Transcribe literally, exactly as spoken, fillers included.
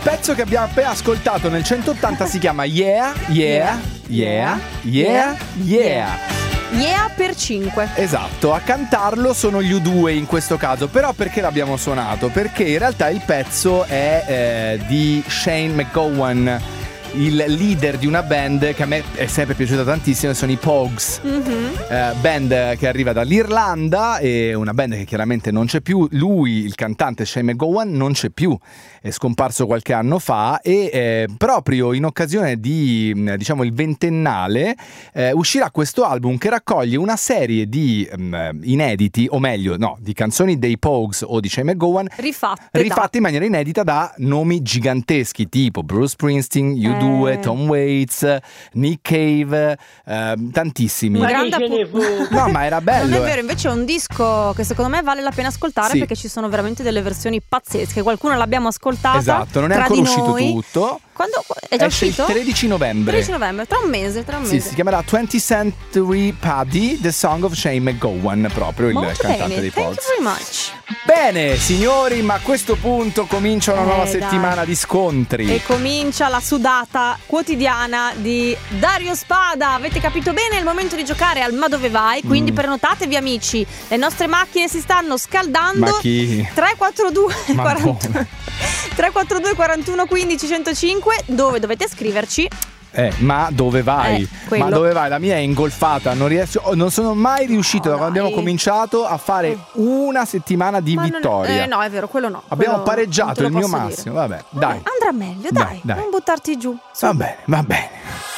pezzo che abbiamo appena ascoltato nel centottanta si chiama Yeah, Yeah, Yeah, Yeah, Yeah. Yeah per cinque. Esatto, a cantarlo sono gli U due in questo caso. Però perché l'abbiamo suonato? Perché in realtà il pezzo è eh, di Shane MacGowan, il leader di una band che a me è sempre piaciuta tantissimo, sono i Pogues. Mm-hmm. eh, Band che arriva dall'Irlanda, e una band che chiaramente non c'è più. Lui, il cantante Shane MacGowan, non c'è più, è scomparso qualche anno fa. E eh, proprio in occasione di, diciamo, il ventennale eh, uscirà questo album che raccoglie una serie di um, inediti, o meglio no, di canzoni dei Pogues o di Shane MacGowan rifatte, rifatte da. in maniera inedita da nomi giganteschi tipo Bruce Springsteen, U due, eh. Tom Waits, Nick Cave, eh, tantissimi. Un grande appu- no, ma era bello. Non è vero, invece è un disco che secondo me vale la pena ascoltare, sì, perché ci sono veramente delle versioni pazzesche. Qualcuno l'abbiamo ascoltata. Esatto, non è ancora uscito noi. tutto. Quando è già Esce uscito? il tredici novembre. tredici novembre, tra un mese, tra un mese. Sì, si chiamerà twentieth Century Paddy, The Song of Shane MacGowan, proprio Molto il cantante bene. dei Pogues. Thank you very much. Bene, signori, ma a questo punto comincia una eh, nuova dai. settimana di scontri. E comincia la sudata quotidiana di Dario Spada. Avete capito bene? È il momento di giocare al Ma dove vai? Quindi mm. prenotatevi, amici. Le nostre macchine si stanno scaldando. Ma chi? tre quattro due quarantuno tre quattro due quarantuno quindici centocinque, dove dovete scriverci. Eh, ma dove vai? Eh, ma dove vai? La mia è ingolfata, non riesco, non sono mai riuscito, no, da quando abbiamo cominciato, a fare una settimana di ma vittoria. Non, eh, no, è vero, quello no. Abbiamo quello pareggiato il mio dire. massimo, vabbè, dai. Andrà meglio, dai, dai, dai. non buttarti giù. Va bene, va bene.